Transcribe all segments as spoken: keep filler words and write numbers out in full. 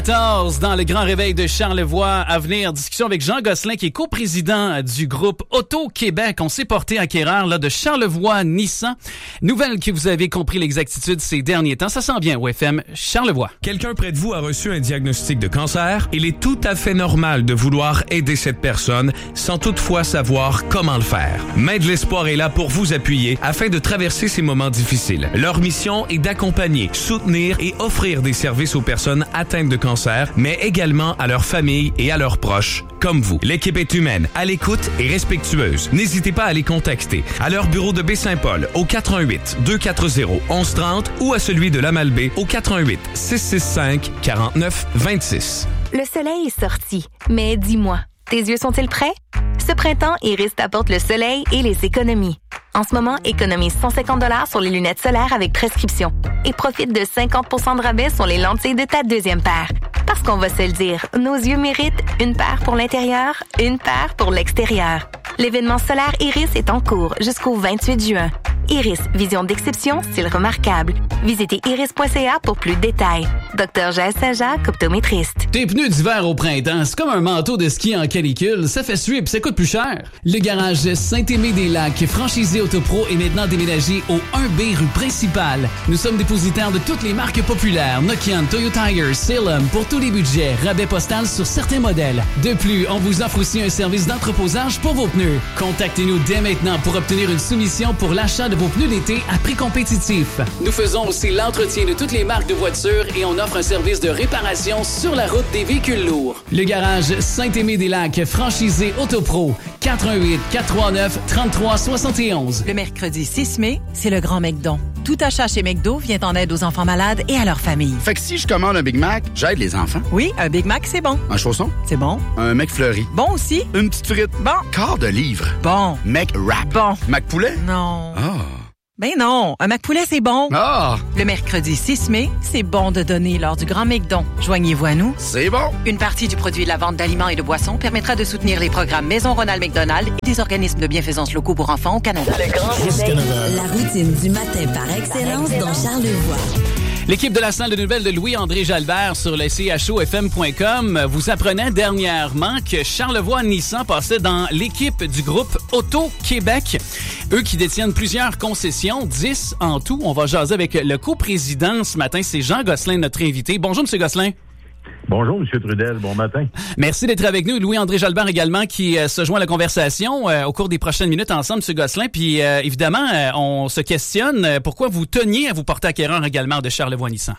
quatorze dans le grand réveil de Charlevoix. À venir, discussion avec Jean Gosselin qui est coprésident du groupe Auto-Québec. On s'est porté acquéreur là, de Charlevoix-Nissan. Nouvelle que vous avez compris l'exactitude ces derniers temps. Ça sent bien au F M Charlevoix. Quelqu'un près de vous a reçu un diagnostic de cancer. Il est tout à fait normal de vouloir aider cette personne sans toutefois savoir comment le faire. Main de l'Espoir est là pour vous appuyer afin de traverser ces moments difficiles. Leur mission est d'accompagner, soutenir et offrir des services aux personnes atteintes de cancer, mais également à leurs familles et à leurs proches, comme vous. L'équipe est humaine, à l'écoute et respectueuse. N'hésitez pas à les contacter à leur bureau de Baie-Saint-Paul au quatre un huit, deux quatre zéro, un un trois zéro ou à celui de la Malbaie au quatre un huit, six six cinq, quatre neuf deux six. Le soleil est sorti, mais dis-moi, tes yeux sont-ils prêts? Ce printemps, Iris t'apporte le soleil et les économies. En ce moment, économise cent cinquante dollars sur les lunettes solaires avec prescription et profite de cinquante pour cent de rabais sur les lentilles de ta deuxième paire. Parce qu'on va se le dire, nos yeux méritent une paire pour l'intérieur, une paire pour l'extérieur. L'événement solaire Iris est en cours jusqu'au vingt-huit juin. Iris, vision d'exception, style remarquable. Visitez iris point c a pour plus de détails. Docteur Jaël Saint-Jacques, optométriste. Tes pneus d'hiver au printemps, c'est comme un manteau de ski en canicule. Ça fait suer et ça coûte plus cher. Le garage Saint-Aimé-des-Lacs, franchisé Autopro, est maintenant déménagé au un B rue principale. Nous sommes dépositaires de toutes les marques populaires. Nokian, Toyo Tires, Salem, pour tous les budgets. Rabais postal sur certains modèles. De plus, on vous offre aussi un service d'entreposage pour vos pneus. Contactez-nous dès maintenant pour obtenir une soumission pour l'achat de vos pneus d'été à prix compétitif. Nous faisons aussi l'entretien de toutes les marques de voitures et on offre un service de réparation sur la route des véhicules lourds. Le garage Saint-Aimé-des-Lacs, franchisé Autopro, quatre un huit, quatre trois neuf, trois trois six un. Le mercredi six mai, c'est le Grand McDon. Tout achat chez McDo vient en aide aux enfants malades et à leurs familles. Fait que si je commande un Big Mac, j'aide les enfants. Oui, un Big Mac, c'est bon. Un chausson? C'est bon. Un McFlurry? Bon aussi. Une petite frite? Bon. Quart de livre? Bon. McWrap? Bon. McPoulet? Non. Ah. Ben non, un McPoulet, c'est bon. Ah! Le mercredi six mai, c'est bon de donner lors du Grand McDon. Joignez-vous à nous. C'est bon! Une partie du produit de la vente d'aliments et de boissons permettra de soutenir les programmes Maison Ronald McDonald et des organismes de bienfaisance locaux pour enfants au Canada. Le Grand Réveil, la routine du matin par excellence dans Charlevoix. L'équipe de la salle de nouvelles de Louis-André Jalbert sur le C H O F M point com vous apprenait dernièrement que Charlevoix-Nissan passait dans l'équipe du groupe Auto-Québec. Eux qui détiennent plusieurs concessions, dix en tout. On va jaser avec le coprésident ce matin. C'est Jean Gosselin, notre invité. Bonjour, M. Gosselin. Bonjour, M. Trudel. Bon matin. Merci d'être avec nous. Louis-André Jalbert également qui euh, se joint à la conversation euh, au cours des prochaines minutes ensemble, M. Gosselin. Puis euh, évidemment, euh, on se questionne euh, pourquoi vous teniez à vous porter acquéreur également de Charlevoix-Nissan.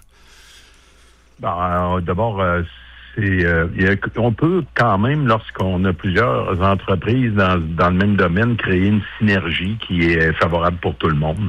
Ben, euh, d'abord, euh, c'est, euh, y a, on peut quand même, lorsqu'on a plusieurs entreprises dans, dans le même domaine, créer une synergie qui est favorable pour tout le monde.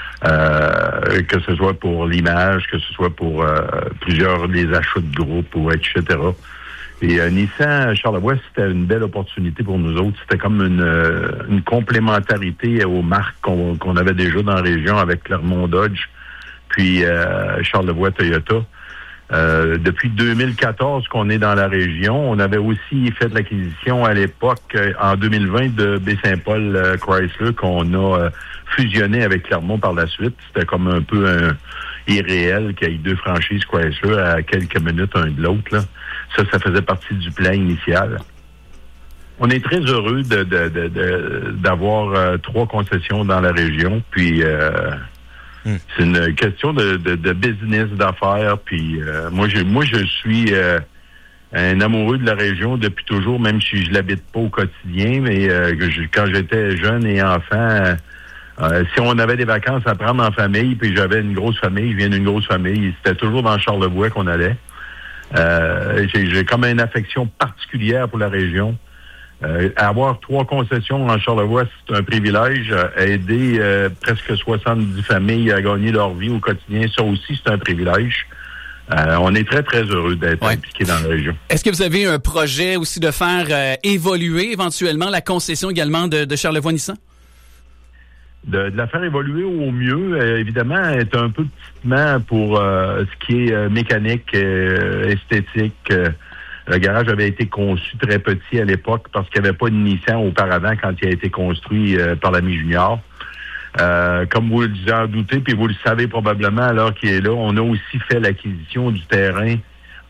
Euh, que ce soit pour l'image, que ce soit pour euh, plusieurs des achats de groupe, ou et cetera. Et euh, Nissan Charlevoix, c'était une belle opportunité pour nous autres. C'était comme une, euh, une complémentarité aux marques qu'on, qu'on avait déjà dans la région avec Clermont Dodge, puis euh, Charlevoix Toyota. Euh, depuis deux mille quatorze qu'on est dans la région, on avait aussi fait de l'acquisition à l'époque, euh, en deux mille vingt, de Baie-Saint-Paul euh, Chrysler, qu'on a euh, fusionné avec Clermont par la suite. C'était comme un peu un irréel qu'il y ait deux franchises Chrysler à quelques minutes un de l'autre, là. Ça, ça faisait partie du plan initial. On est très heureux de, de, de, de d'avoir euh, trois concessions dans la région, puis euh, c'est une question de, de, de business, d'affaires. Puis euh, moi, je, moi, je suis euh, un amoureux de la région depuis toujours, même si je l'habite pas au quotidien. Mais euh, je, quand j'étais jeune et enfant, euh, si on avait des vacances à prendre en famille, puis j'avais une grosse famille, je viens d'une grosse famille, c'était toujours dans Charlevoix qu'on allait. Euh, j'ai, j'ai comme une affection particulière pour la région. Euh, avoir trois concessions en Charlevoix, c'est un privilège. Euh, aider euh, presque soixante-dix familles à gagner leur vie au quotidien, ça aussi, c'est un privilège. Euh, on est très, très heureux d'être ouais. impliqués dans la région. Est-ce que vous avez un projet aussi de faire euh, évoluer éventuellement la concession également de, de Charlevoix-Nissan? De, de la faire évoluer au mieux, euh, évidemment, est un peu petitement pour euh, ce qui est euh, mécanique, euh, esthétique. Euh, le garage avait été conçu très petit à l'époque parce qu'il n'y avait pas de Nissan auparavant quand il a été construit euh, par l'ami Junior. Euh, comme vous le en doutez, puis vous le savez probablement alors qu'il est là, on a aussi fait l'acquisition du terrain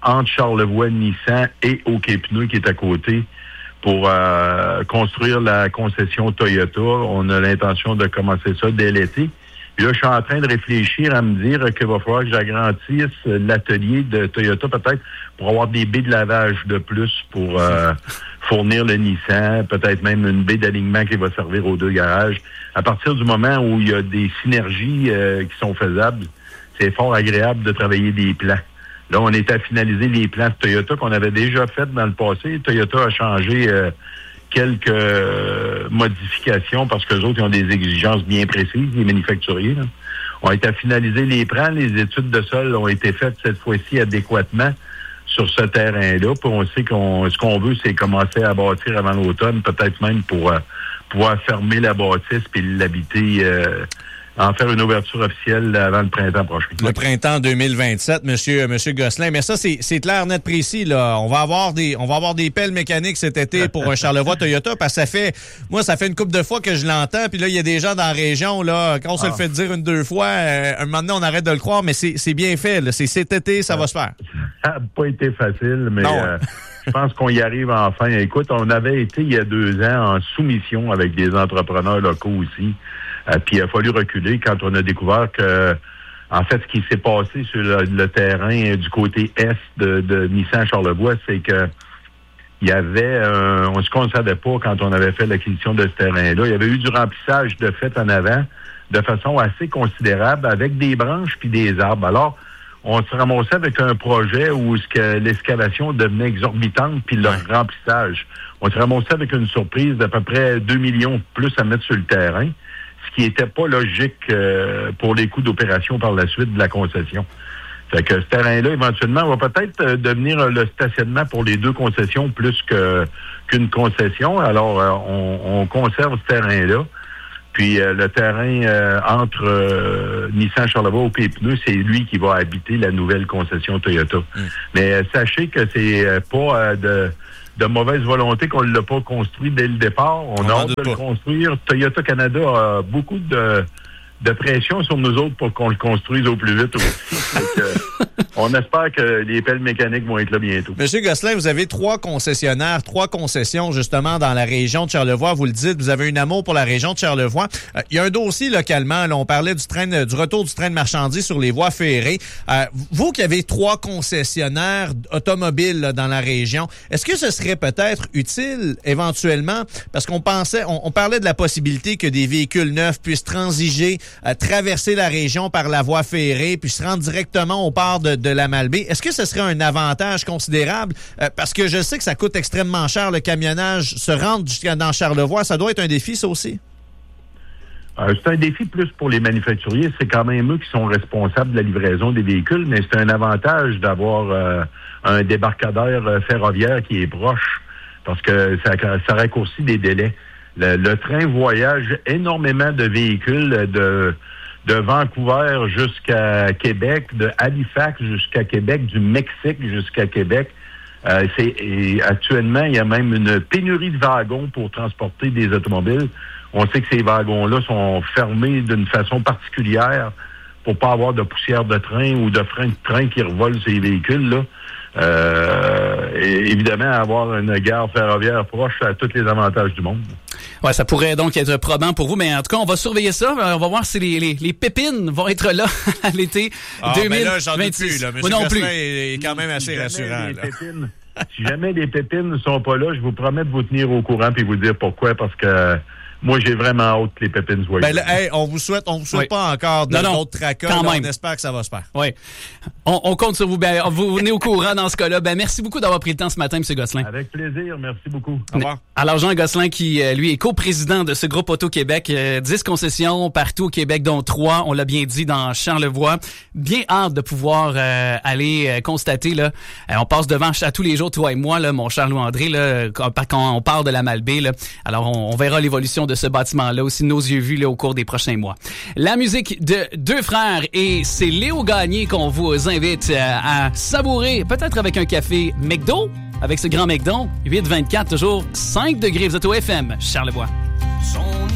entre Charlevoix, Nissan et OK Pneus qui est à côté pour euh, construire la concession Toyota. On a l'intention de commencer ça dès l'été. Puis là, je suis en train de réfléchir à me dire qu'il va falloir que j'agrandisse l'atelier de Toyota peut-être pour avoir des baies de lavage de plus pour euh, fournir le Nissan, peut-être même une baie d'alignement qui va servir aux deux garages. À partir du moment où il y a des synergies euh, qui sont faisables, c'est fort agréable de travailler des plans. Là, on est à finaliser les plans de Toyota qu'on avait déjà fait dans le passé. Toyota a changé euh, quelques euh, modifications parce que les autres ils ont des exigences bien précises, les manufacturiers. Là. On est à finaliser les plans. Les études de sol ont été faites cette fois-ci adéquatement sur ce terrain-là. Puis on sait qu'on ce qu'on veut, c'est commencer à bâtir avant l'automne, peut-être même pour euh, pouvoir fermer la bâtisse puis l'habiter, euh, en faire une ouverture officielle avant le printemps prochain. Le printemps deux mille vingt-sept, monsieur, monsieur Gosselin. Mais ça, c'est, c'est clair, net, précis, là. On va avoir des, on va avoir des pelles mécaniques cet été pour Charlevoix Toyota, parce que ça fait, moi, ça fait une couple de fois que je l'entends, puis là, il y a des gens dans la région, là, quand on ah. se le fait dire une, deux fois, euh, un moment donné, on arrête de le croire, mais c'est, c'est bien fait, là. C'est cet été, ça ah. va se faire. Ça n'a pas été facile, mais euh, je pense qu'on y arrive enfin. Écoute, on avait été, il y a deux ans, en soumission avec des entrepreneurs locaux aussi. Euh, puis il a fallu reculer quand on a découvert que, en fait, ce qui s'est passé sur le, le terrain du côté est de, de Nissan Charlevoix, c'est que il y avait, euh, on ce qu'on ne savait pas quand on avait fait l'acquisition de ce terrain-là, il y avait eu du remplissage de fait en avant de façon assez considérable avec des branches puis des arbres. Alors, on se ramassait avec un projet où ce que l'excavation devenait exorbitante puis le ouais. remplissage. On se ramassait avec une surprise d'à peu près deux millions de plus à mettre sur le terrain, ce qui n'était pas logique euh, pour les coûts d'opération par la suite de la concession. Fait que ce terrain-là, éventuellement, va peut-être euh, devenir euh, le stationnement pour les deux concessions plus que qu'une concession. Alors, euh, on, on conserve ce terrain-là. Puis euh, le terrain euh, entre euh, Nissan Charlevoix au P Pneus, c'est lui qui va habiter la nouvelle concession Toyota. Mmh. Mais euh, sachez que c'est euh, pas euh, de, de mauvaise volonté qu'on ne l'a pas construit dès le départ. On, on a hâte de pas. le construire. Toyota Canada a beaucoup de, de pression sur nous autres pour qu'on le construise au plus vite aussi. On espère que les pelles mécaniques vont être là bientôt. Monsieur Gosselin, vous avez trois concessionnaires, trois concessions justement dans la région de Charlevoix. Vous le dites, vous avez un amour pour la région de Charlevoix. Euh, il y a un dossier localement. Là, on parlait du train, du retour du train de marchandises sur les voies ferrées. Euh, vous qui avez trois concessionnaires automobiles là, dans la région, est-ce que ce serait peut-être utile éventuellement, parce qu'on pensait, on, on parlait de la possibilité que des véhicules neufs puissent transiger, euh, traverser la région par la voie ferrée, puis se rendre directement au port de, de la Malbaie. Est-ce que ce serait un avantage considérable? Euh, parce que je sais que ça coûte extrêmement cher, le camionnage. Se rendre jusqu'à dans Charlevoix, ça doit être un défi, ça aussi? Euh, c'est un défi plus pour les manufacturiers. C'est quand même eux qui sont responsables de la livraison des véhicules, mais c'est un avantage d'avoir euh, un débarcadère euh, ferroviaire qui est proche, parce que ça, ça raccourcit des délais. Le, le train voyage énormément de véhicules de... de Vancouver jusqu'à Québec, de Halifax jusqu'à Québec, du Mexique jusqu'à Québec. Euh, c'est, et actuellement, il y a même une pénurie de wagons pour transporter des automobiles. On sait que ces wagons-là sont fermés d'une façon particulière pour pas avoir de poussière de train ou de frein de train qui revolent ces véhicules-là. Euh, et évidemment, avoir une gare ferroviaire proche, ça a tous les avantages du monde. Ouais, ça pourrait donc être probant pour vous, mais en tout cas, on va surveiller ça. On va voir si les, les, les pépines vont être là à l'été ah, deux mille vingt-six. Mais là, j'en ai plus, là. Monsieur non plus. est quand même assez si rassurant. Là. Pépines, si jamais les pépines ne sont pas là, je vous promets de vous tenir au courant puis vous dire pourquoi, parce que moi, j'ai vraiment hâte que les pépines soient ben, là. Hey, on vous souhaite, on vous souhaite oui. pas encore de, non, non, d'autres tracas. Là, on espère que ça va se faire. Oui. On, on compte sur vous. Ben, vous venez au courant dans ce cas-là. Ben, merci beaucoup d'avoir pris le temps ce matin, M. Gosselin. Avec plaisir. Merci beaucoup. Au revoir. Alors, Jean Gosselin, qui, lui, est coprésident de ce groupe Auto-Québec. Euh, dix concessions partout au Québec, dont trois, on l'a bien dit, dans Charlevoix. Bien hâte de pouvoir euh, aller euh, constater, là. Euh, on passe devant à tous les jours, toi et moi, là, mon cher Louis-André, là, quand, quand on parle de la Malbaie, là. Alors, on, on verra l'évolution de ce bâtiment-là aussi nos yeux vus là, au cours des prochains mois. La musique de deux frères et c'est Léo Gagné qu'on vous invite à, à savourer, peut-être avec un café McDo, avec ce grand McDo, huit vingt-quatre, toujours cinq degrés, vous êtes au F M, Charlevoix. Son